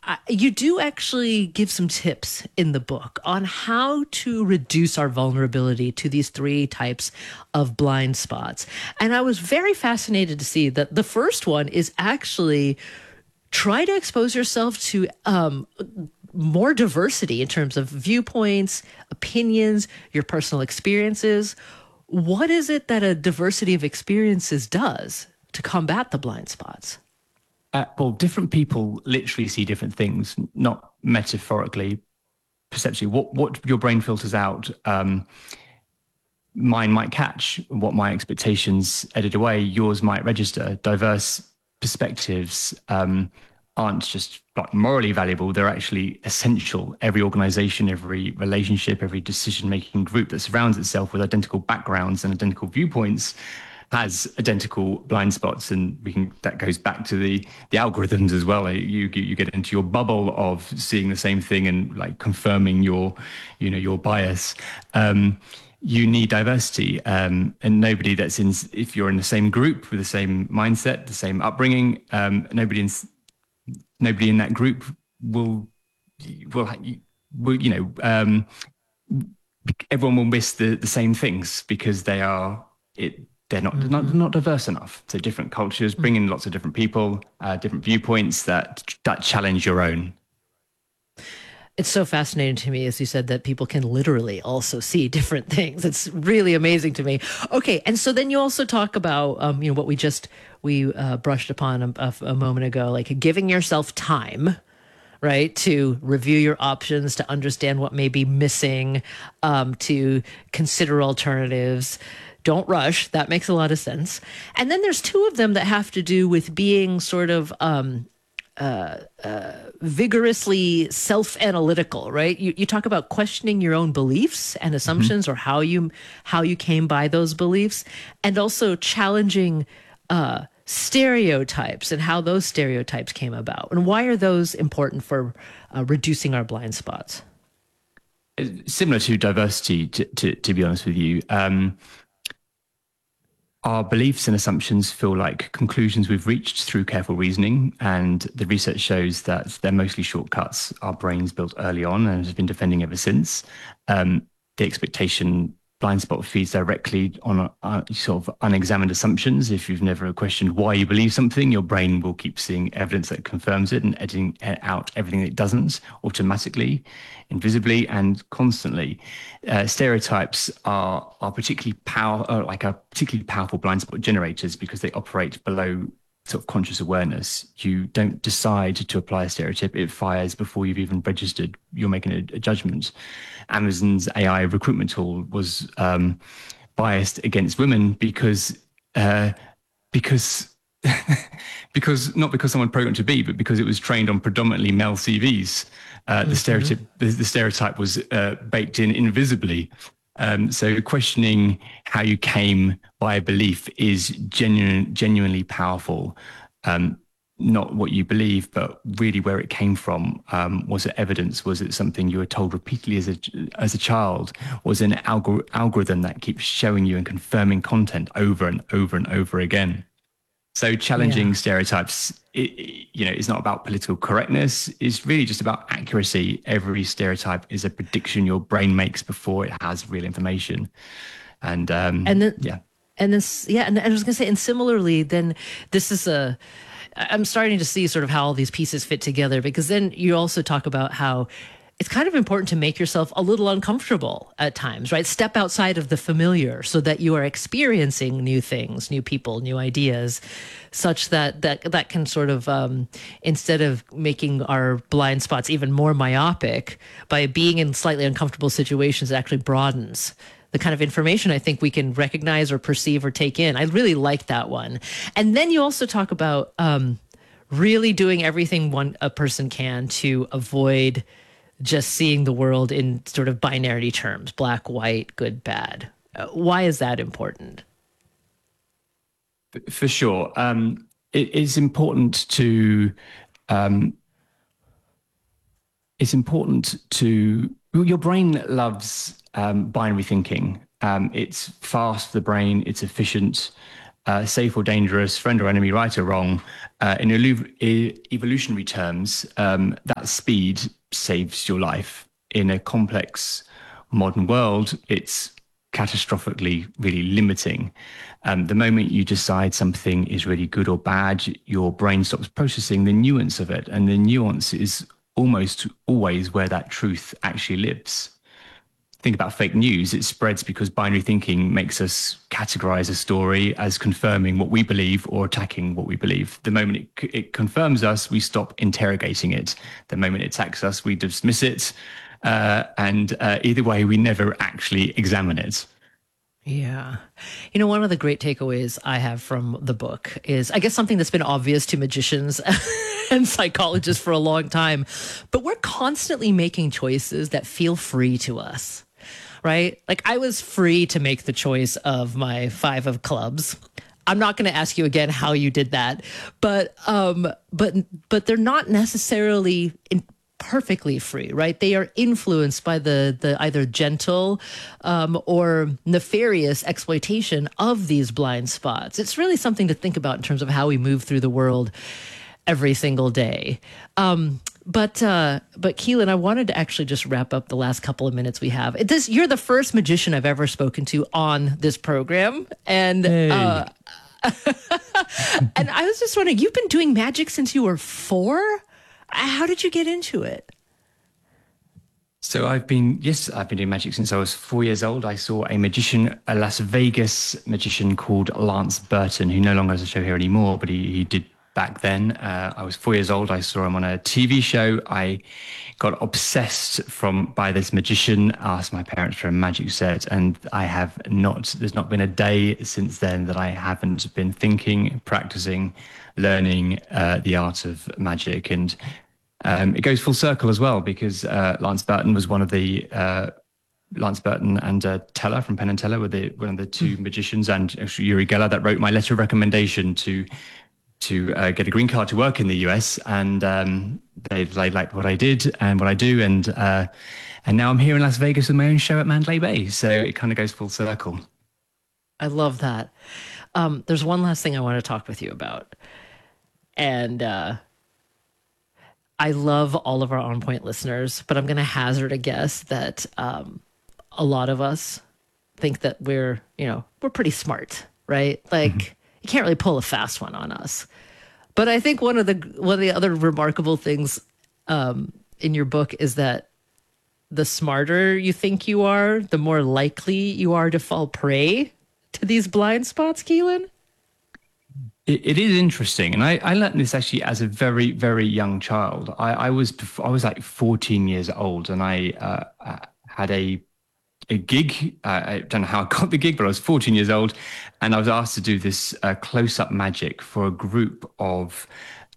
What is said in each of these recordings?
You do actually give some tips in the book on how to reduce our vulnerability to these three types of blind spots. And I was very fascinated to see that the first one is actually try to expose yourself to more diversity in terms of viewpoints, opinions, your personal experiences. What is it that a diversity of experiences does to combat the blind spots? Well, different people literally see different things, not metaphorically, perceptually. What your brain filters out, mine might catch. What my expectations edit away, yours might register. Diverse perspectives aren't just like morally valuable; they're actually essential. Every organization, every relationship, every decision-making group that surrounds itself with identical backgrounds and identical viewpoints has identical blind spots, and that goes back to the algorithms as well. You get into your bubble of seeing the same thing and like confirming your bias. You need diversity, and nobody that's in, if you're in the same group with the same mindset, the same upbringing, nobody in that group will everyone will miss the same things because they're not diverse enough. So different cultures bring in lots of different people, different viewpoints that challenge your own. It's so fascinating to me, as you said, that people can literally also see different things. It's really amazing to me. Okay, and so then you also talk about, what we brushed upon a moment ago, like giving yourself time, right, to review your options, to understand what may be missing, to consider alternatives. Don't rush. That makes a lot of sense. And then there's two of them that have to do with being sort of vigorously self-analytical, right? You talk about questioning your own beliefs and assumptions, or how you came by those beliefs, and also challenging stereotypes and how those stereotypes came about. And why are those important for reducing our blind spots? Similar to diversity, to be honest with you. Our beliefs and assumptions feel like conclusions we've reached through careful reasoning, and the research shows that they're mostly shortcuts our brains built early on and have been defending ever since. The expectation blind spot feeds directly on sort of unexamined assumptions. If you've never questioned why you believe something, your brain will keep seeing evidence that confirms it and editing out everything that it doesn't automatically, invisibly, and constantly. Stereotypes are particularly powerful blind spot generators because they operate below sort of conscious awareness. You don't decide to apply a stereotype; it fires before you've even registered. You're making a judgment. Amazon's AI recruitment tool was biased against women because because not because someone programmed to be, but because it was trained on predominantly male CVs. The stereotype was baked in invisibly. So questioning how you came by a belief is genuinely powerful. Not what you believe, but really where it came from. Was it evidence? Was it something you were told repeatedly as a child? Was it an algorithm that keeps showing you and confirming content over and over and over again? So challenging stereotypes, it's not about political correctness. It's really just about accuracy. Every stereotype is a prediction your brain makes before it has real information. And I was going to say, and similarly, then this is I'm starting to see sort of how all these pieces fit together, because then you also talk about how it's kind of important to make yourself a little uncomfortable at times, right? Step outside of the familiar so that you are experiencing new things, new people, new ideas, such that can sort of, instead of making our blind spots even more myopic, by being in slightly uncomfortable situations, it actually broadens the kind of information I think we can recognize or perceive or take in. I really like that one. And then you also talk about really doing everything a person can to avoid just seeing the world in sort of binary terms, black, white, good, bad. Why is that important? For sure. It's important to your brain loves binary thinking. It's fast for the brain, it's efficient. safe or dangerous, friend or enemy, right or wrong. In evolutionary terms, that speed saves your life. In a complex modern world, it's catastrophically really limiting. The moment you decide something is really good or bad, your brain stops processing the nuance of it. And the nuance is almost always where that truth actually lives. Think about fake news. It spreads because binary thinking makes us categorize a story as confirming what we believe or attacking what we believe. The moment it confirms us, we stop interrogating it. The moment it attacks us, we dismiss it. And either way, we never actually examine it. Yeah. You know, one of the great takeaways I have from the book is, I guess, something that's been obvious to magicians and psychologists for a long time, but we're constantly making choices that feel free to us. Right? Like, I was free to make the choice of my 5 of clubs. I'm not going to ask you again how you did that, but they're not necessarily perfectly free, right? They are influenced by the either gentle or nefarious exploitation of these blind spots. It's really something to think about in terms of how we move through the world every single day. But Keelan, I wanted to actually just wrap up the last couple of minutes we have. You're the first magician I've ever spoken to on this program, and hey. And I was just wondering, you've been doing magic since you were 4? How did you get into it? So I've been doing magic since I was 4 years old. I saw a Las Vegas magician called Lance Burton, who no longer has a show here anymore, but he did back then. I was 4 years old. I saw him on a TV show. I got obsessed by this magician, asked my parents for a magic set, and there's not been a day since then that I haven't been thinking, practicing, learning the art of magic. And it goes full circle as well, because Lance Burton was one of the Lance Burton and Teller from Penn and Teller were one of the 2 magicians, and actually Uri Geller that wrote my letter of recommendation to get a green card to work in the US, and they liked what I did and what I do, and now I'm here in Las Vegas with my own show at Mandalay Bay. So it kind of goes full circle. I love that. There's one last thing I want to talk with you about, and I love all of our On Point listeners, but I'm going to hazard a guess that a lot of us think that we're pretty smart, right? Like, you can't really pull a fast one on us. But I think one of the other remarkable things in your book is that the smarter you think you are, the more likely you are to fall prey to these blind spots, Keelan. It is interesting, and I learned this actually as a very, very young child. I was like 14 years old, and I had a gig. I don't know how I got the gig, but I was 14 years old, and I was asked to do this close-up magic for a group of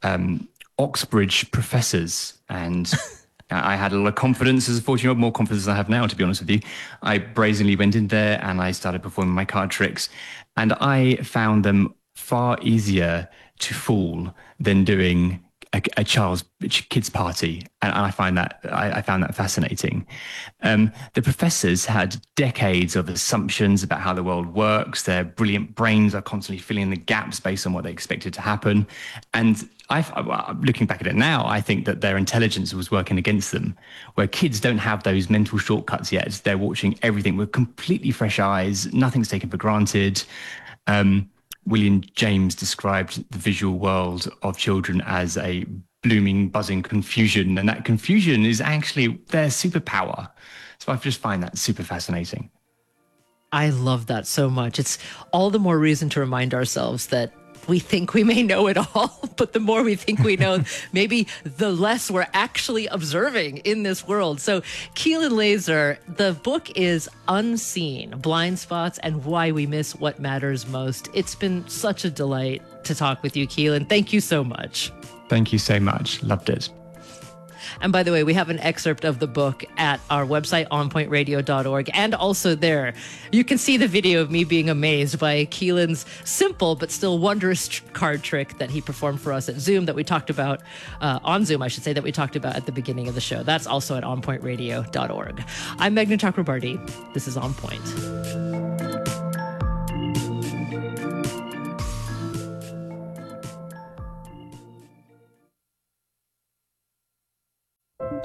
Oxbridge professors, and I had a lot of confidence as a 14-year-old, more confidence than I have now, to be honest with you. I brazenly went in there and I started performing my card tricks, and I found them far easier to fool than doing a kid's party, and I found that fascinating. The professors had decades of assumptions about how the world works. Their brilliant brains are constantly filling in the gaps based on what they expected to happen. And looking back at it now, I think that their intelligence was working against them, where kids don't have those mental shortcuts yet. They're watching everything with completely fresh eyes. Nothing's taken for granted. William James described the visual world of children as a blooming, buzzing confusion, and that confusion is actually their superpower. So I just find that super fascinating. I love that so much. It's all the more reason to remind ourselves that we think we may know it all, but the more we think we know, maybe the less we're actually observing in this world. So Keelan Laser, the book is Unseen: Blind Spots and Why We Miss What Matters Most. It's been such a delight to talk with you, Keelan. Thank you so much. Thank you so much. Loved it. And by the way, we have an excerpt of the book at our website, onpointradio.org. And also there, you can see the video of me being amazed by Keelan's simple but still wondrous card trick that he performed for us at Zoom that we talked about, on Zoom, I should say, that we talked about at the beginning of the show. That's also at onpointradio.org. I'm Meghna Chakrabarty. This is On Point.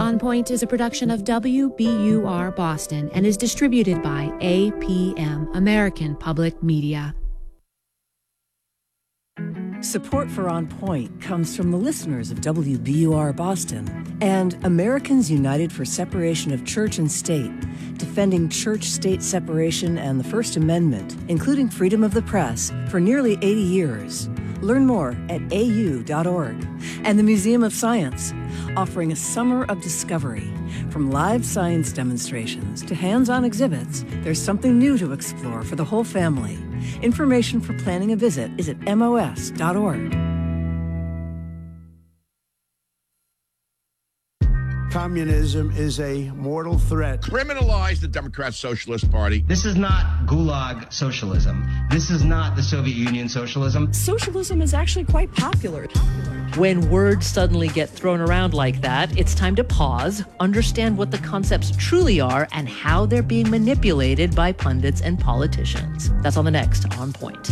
On Point is a production of WBUR Boston and is distributed by APM, American Public Media. Support for On Point comes from the listeners of WBUR Boston and Americans United for Separation of Church and State, defending church-state separation and the First Amendment, including freedom of the press, for nearly 80 years. Learn more at au.org. And the Museum of Science, offering a summer of discovery. From live science demonstrations to hands-on exhibits, there's something new to explore for the whole family. Information for planning a visit is at mos.org. Communism is a mortal threat. Criminalize the Democrat Socialist Party. This is not Gulag socialism. This is not the Soviet Union socialism. Socialism is actually quite popular. When words suddenly get thrown around like that, it's time to pause, understand what the concepts truly are, and how they're being manipulated by pundits and politicians. That's on the next On Point.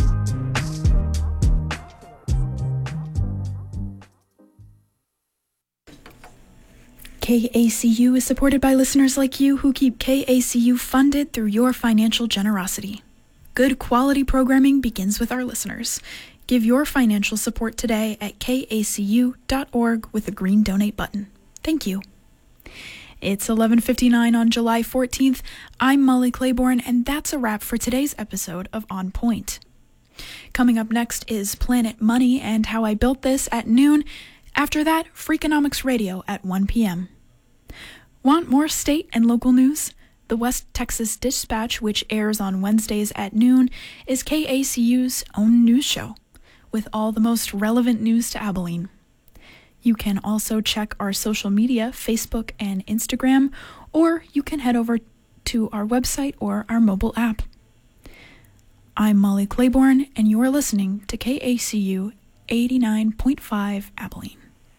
KACU is supported by listeners like you who keep KACU funded through your financial generosity. Good quality programming begins with our listeners. Give your financial support today at kacu.org with the green donate button. Thank you. It's 11:59 on July 14th. I'm Molly Claiborne, and that's a wrap for today's episode of On Point. Coming up next is Planet Money and How I Built This at noon. After that, Freakonomics Radio at 1 p.m. Want more state and local news? The West Texas Dispatch, which airs on Wednesdays at noon, is KACU's own news show, with all the most relevant news to Abilene. You can also check our social media, Facebook and Instagram, or you can head over to our website or our mobile app. I'm Molly Claiborne, and you're listening to KACU 89.5 Abilene.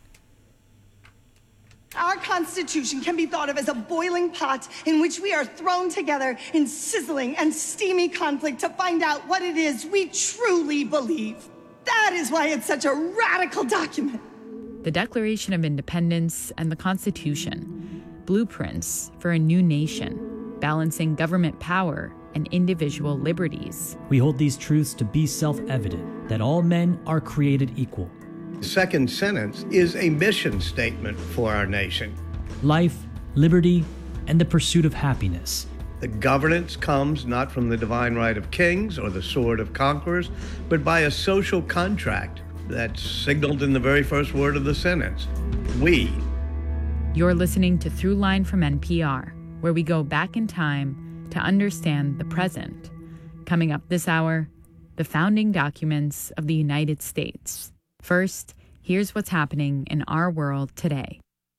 Our Constitution can be thought of as a boiling pot in which we are thrown together in sizzling and steamy conflict to find out what it is we truly believe. That is why it's such a radical document. The Declaration of Independence and the Constitution, blueprints for a new nation, balancing government power and individual liberties. We hold these truths to be self-evident, that all men are created equal. The second sentence is a mission statement for our nation. Life, liberty, and the pursuit of happiness. The governance comes not from the divine right of kings or the sword of conquerors, but by a social contract that's signaled in the very first word of the sentence. We. You're listening to Throughline from NPR, where we go back in time to understand the present. Coming up this hour, the founding documents of the United States. First, here's what's happening in our world today.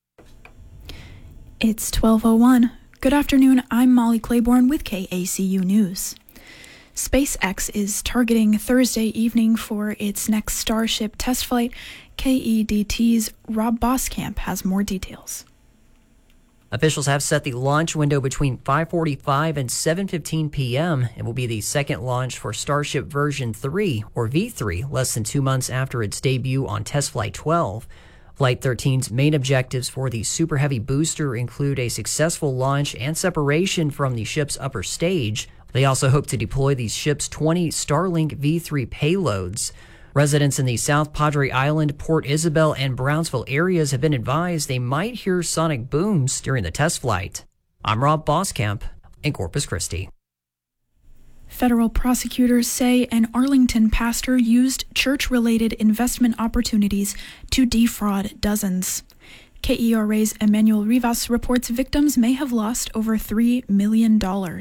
It's 12:01. Good afternoon, I'm Molly Claiborne with KACU News. SpaceX is targeting Thursday evening for its next Starship test flight. KEDT's Rob Boskamp has more details. Officials have set the launch window between 5:45 and 7:15 p.m. It will be the second launch for Starship version 3, or V3, less than 2 months after its debut on Test Flight 12. Flight 13's main objectives for the Super Heavy booster include a successful launch and separation from the ship's upper stage. They also hope to deploy the ship's 20 Starlink V3 payloads. Residents in the South Padre Island, Port Isabel, and Brownsville areas have been advised they might hear sonic booms during the test flight. I'm Rob Boskamp in Corpus Christi. Federal prosecutors say an Arlington pastor used church-related investment opportunities to defraud dozens. KERA's Emmanuel Rivas reports victims may have lost over $3 million.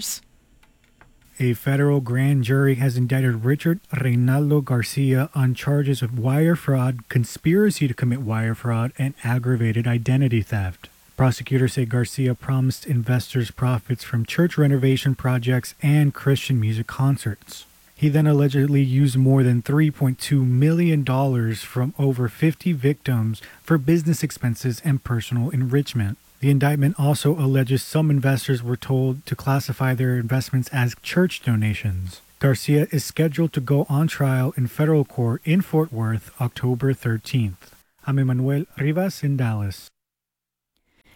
A federal grand jury has indicted Richard Reynaldo Garcia on charges of wire fraud, conspiracy to commit wire fraud, and aggravated identity theft. Prosecutors say Garcia promised investors profits from church renovation projects and Christian music concerts. He then allegedly used more than $3.2 million from over 50 victims for business expenses and personal enrichment. The indictment also alleges some investors were told to classify their investments as church donations. Garcia is scheduled to go on trial in federal court in Fort Worth October 13th. I'm Emmanuel Rivas in Dallas.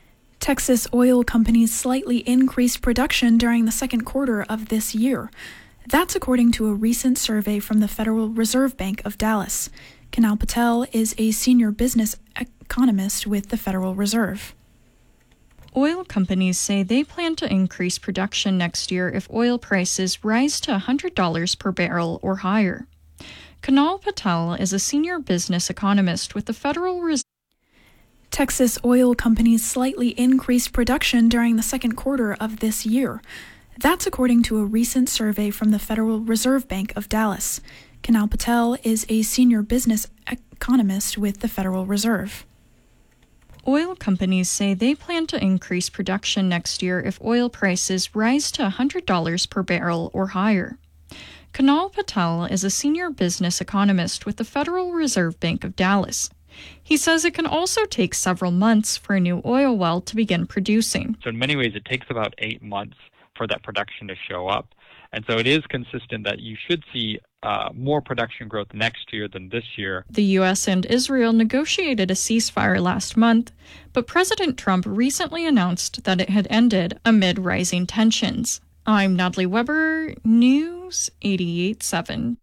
Texas oil companies slightly increased production during the second quarter of this year. That's according to a recent survey from the Federal Reserve Bank of Dallas. Kunal Patel is a senior business economist with the Federal Reserve. Oil companies say they plan to increase production next year if oil prices rise to $100 per barrel or higher. Kunal Patel is a senior business economist with the Federal Reserve. Texas oil companies slightly increased production during the second quarter of this year. That's according to a recent survey from the Federal Reserve Bank of Dallas. Kunal Patel is a senior business economist with the Federal Reserve. Oil companies say they plan to increase production next year if oil prices rise to $100 per barrel or higher. Kunal Patel is a senior business economist with the Federal Reserve Bank of Dallas. He says it can also take several months for a new oil well to begin producing. So in many ways, it takes about 8 months for that production to show up. And so it is consistent that you should see more production growth next year than this year. The U.S. and Israel negotiated a ceasefire last month, but President Trump recently announced that it had ended amid rising tensions. I'm Natalie Weber, News 88.7.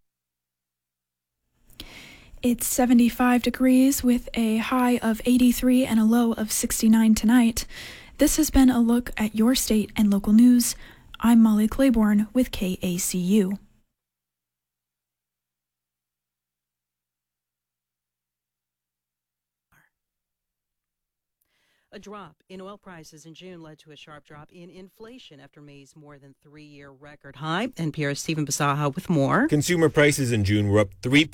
It's 75 degrees with a high of 83 and a low of 69 tonight. This has been a look at your state and local news. I'm Molly Claiborne with KACU. A drop in oil prices in June led to a sharp drop in inflation after May's more than 3-year record high. NPR's Stephen Basaha with more. Consumer prices in June were up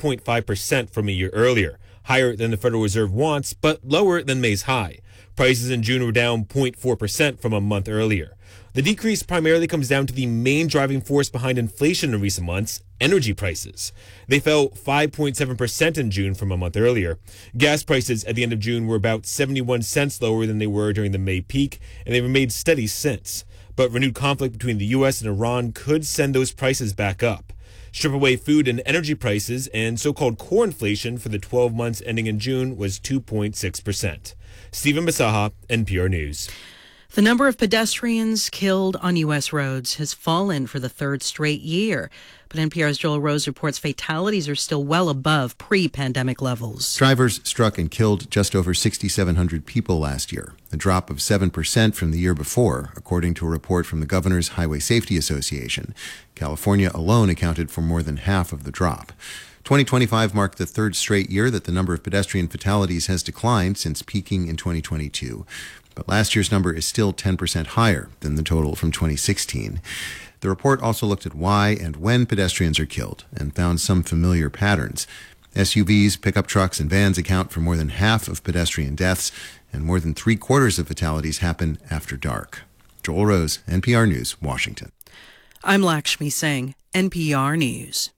3.5% from a year earlier, higher than the Federal Reserve wants, but lower than May's high. Prices in June were down 0.4% from a month earlier. The decrease primarily comes down to the main driving force behind inflation in recent months, energy prices. They fell 5.7% in June from a month earlier. Gas prices at the end of June were about 71 cents lower than they were during the May peak, and they've remained steady since. But renewed conflict between the U.S. and Iran could send those prices back up. Strip away food and energy prices, and so-called core inflation for the 12 months ending in June was 2.6%. Stephen Basaha, NPR News. The number of pedestrians killed on U.S. roads has fallen for the third straight year. But NPR's Joel Rose reports fatalities are still well above pre-pandemic levels. Drivers struck and killed just over 6,700 people last year, a drop of 7% from the year before, according to a report from the Governor's Highway Safety Association. California alone accounted for more than half of the drop. 2025 marked the third straight year that the number of pedestrian fatalities has declined since peaking in 2022. But last year's number is still 10% higher than the total from 2016. The report also looked at why and when pedestrians are killed and found some familiar patterns. SUVs, pickup trucks, and vans account for more than half of pedestrian deaths, and more than 3/4 of fatalities happen after dark. Joel Rose, NPR News, Washington. I'm Lakshmi Singh, NPR News.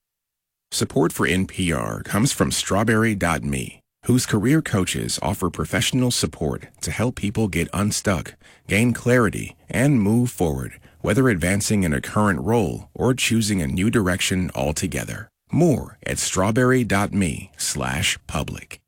Support for NPR comes from Strawberry.me, whose career coaches offer professional support to help people get unstuck, gain clarity, and move forward, whether advancing in a current role or choosing a new direction altogether. More at strawberry.me/public.